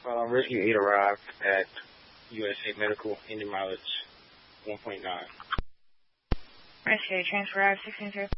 Rescue 8 arrived at USA Medical, engine mileage 1.9. Rescue, transfer arrived 16-0.